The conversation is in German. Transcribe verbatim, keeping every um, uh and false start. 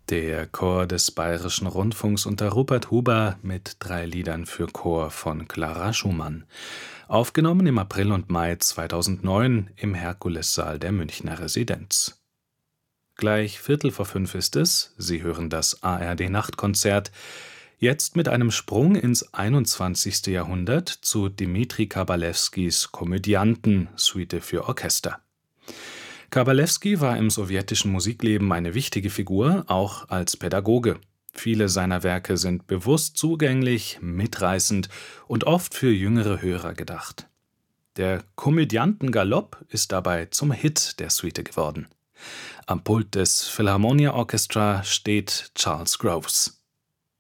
Der Chor des Bayerischen Rundfunks unter Rupert Huber mit drei Liedern für Chor von Clara Schumann. Aufgenommen im April und Mai zweitausendneun im Herkulessaal der Münchner Residenz. Gleich Viertel vor fünf ist es, Sie hören das A R D-Nachtkonzert, jetzt mit einem Sprung ins einundzwanzigste. Jahrhundert zu Dmitri Kabalewskis Komödianten, Suite für Orchester. Kabalewski war im sowjetischen Musikleben eine wichtige Figur, auch als Pädagoge. Viele seiner Werke sind bewusst zugänglich, mitreißend und oft für jüngere Hörer gedacht. Der Komödiantengalopp ist dabei zum Hit der Suite geworden. Am Pult des Philharmonia Orchestra steht Charles Groves.